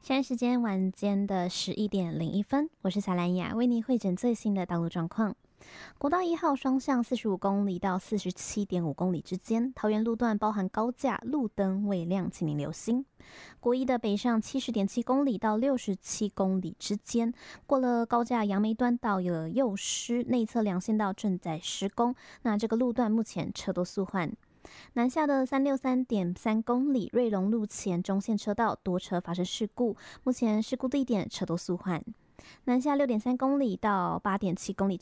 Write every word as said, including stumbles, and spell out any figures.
现在时间晚间的十一点零一分，我是小兰雅，为您汇诊最新的道路状况。国道一号双向四十五公里到四十七点五公里之间，桃园路段包含高架，路灯未亮，请您留心。国一的北上七十点七公里到六十七公里之间，过了高架杨梅端到有右施，内侧两线道正在施工，那这个路段目前车多速缓。南下的三六三点三公里，瑞隆路前中线车道多车发生事故，目前事故地点车多速缓。南下六点三公里到八点七公里